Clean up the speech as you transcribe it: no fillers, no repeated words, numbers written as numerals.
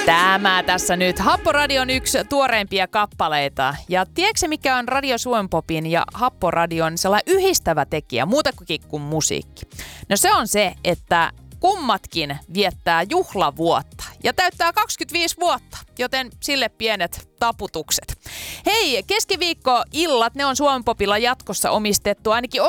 Tämä tässä nyt. Happoradion yksi tuoreimpia kappaleita. Ja tiedätkö mikä on Radio Suomen Popin ja Happoradion sellainen yhdistävä tekijä, muuta kuin musiikki? No se on se, että kummatkin viettää juhlavuotta ja täyttää 25 vuotta, joten sille pienet taputukset. Hei, keskiviikko-illat, ne on Suomen Popilla jatkossa omistettu ainakin